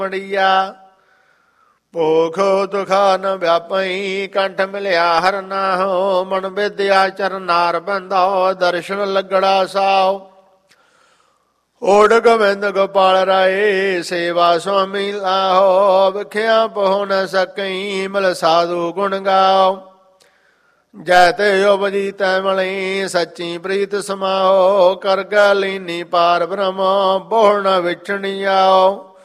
ਮੜੀਆ ਭੋਖ ਦੁਖਾ ਨ ਵਿਆਪਈ ਕੰਠ ਮਿਲਿਆ ਹਰ ਨਾਹੋ ਮਨ ਵਿਦਿਆ ਚਰਨਾਰ ਬੰਧੋ ਦਰਸ਼ਨ ਲੱਗੜਾ ਸਾਓ ਓੜ ਗੋਬਿੰਦ ਗੋਪਾਲ ਰਾਏ ਸੇਵਾ ਸੁਆਮੀ ਲਾਹੋ ਵਿਖਿਆ ਪਹੁ ਨ ਸਕਈ ਮਿਲ ਸਾਧੂ ਗੁਣ ਗਾਓ ਜੈ ਤੇ ਉਪਜੀ ਤੈ ਮਿਲੀ ਸੱਚੀ ਪ੍ਰੀਤ ਸਮਾਓ ਕਰ ਗਾ ਲੀਨੀ ਪਾਰ ਬ੍ਰਹਮ ਬਹੁ ਨ ਵਿਛਣੀ ਆਓ